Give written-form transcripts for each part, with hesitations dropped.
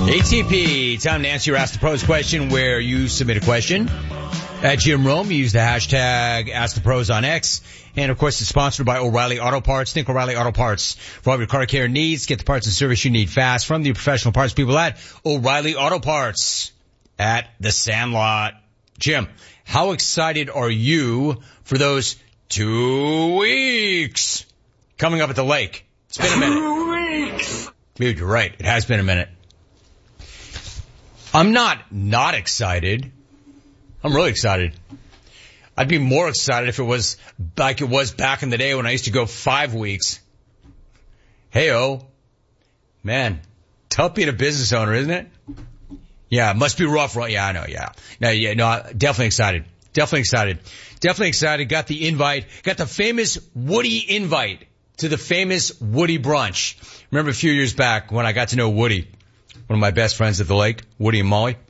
ATP, time to answer your Ask the Pros question where you submit a question. At Jim Rome, you use the hashtag Ask the Pros on X. And of course, it's sponsored by O'Reilly Auto Parts. Think O'Reilly Auto Parts for all of your car care needs. Get the parts and service you need fast from the professional parts people at O'Reilly Auto Parts at the Sandlot. Jim, how excited are you for those 2 weeks coming up at the lake? It's been a minute. 2 weeks. Dude, you're right. It has been a minute. I'm not excited. I'm really excited. I'd be more excited if it was like it was back in the day when I used to go 5 weeks. Hey-oh. Man, tough being a business owner, isn't it? Yeah, it must be rough. Yeah, I know, yeah. No, definitely excited. Definitely excited. Got the invite. Got the famous Woody invite to the famous Woody brunch. Remember a few years back when I got to know Woody, one of my best friends at the lake, Woody and Molly.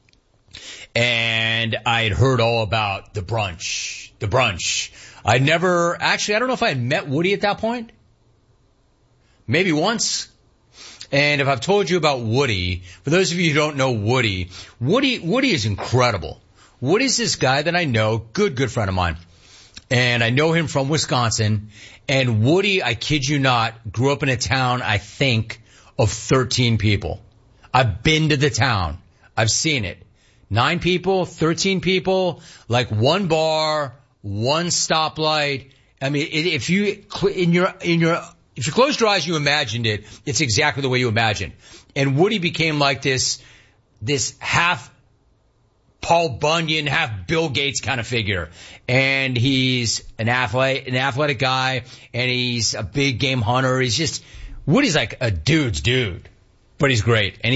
And I had heard all about the brunch. I don't know if I had met Woody at that point. Maybe once. And if I've told you about Woody, for those of you who don't know Woody is incredible. Woody's this guy that I know, good friend of mine. And I know him from Wisconsin. And Woody, I kid you not, grew up in a town, I think, of 13 people. I've been to the town. I've seen it. 9 people, 13 people, like one bar, one stoplight. I mean, if you closed your eyes, you imagined it. It's exactly the way you imagined. And Woody became like this half Paul Bunyan, half Bill Gates kind of figure. And he's an athletic guy, and he's a big game hunter. Woody's like a dude's dude, but he's great. And